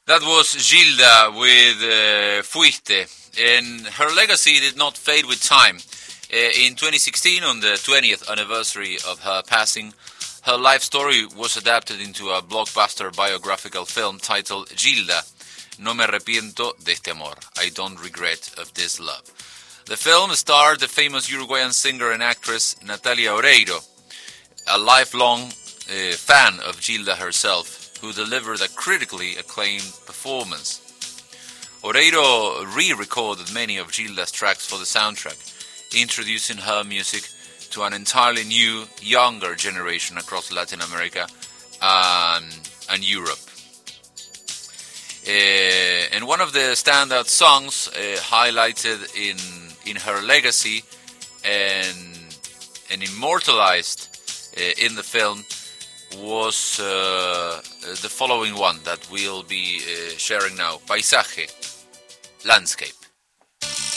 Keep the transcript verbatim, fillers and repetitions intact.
That was Gilda with uh, Fuiste, and her legacy did not fade with time. Uh, in twenty sixteen, on the twentieth anniversary of her passing, her life story was adapted into a blockbuster biographical film titled Gilda, No me arrepiento de este amor, I don't regret of this love. The film starred the famous Uruguayan singer and actress Natalia Oreiro, a lifelong uh, fan of Gilda herself, who delivered a critically acclaimed performance. Oreiro re-recorded many of Gilda's tracks for the soundtrack, introducing her music to an entirely new, younger generation across Latin America and, and Europe. Uh, and one of the standout songs uh, highlighted in in her legacy and, and immortalized uh, in the film was uh, the following one that we'll be uh, sharing now, Paisaje, Landscape.